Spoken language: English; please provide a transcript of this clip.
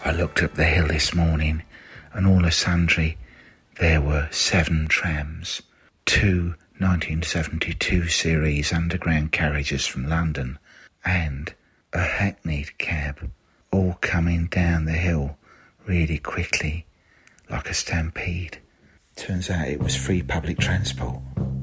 I looked up the hill this morning, and all a sundry there were 7 trams, 2 1972 series underground carriages from London, and a hackneyed cab, all coming down the hill really quickly, like a stampede. Turns out it was free public transport.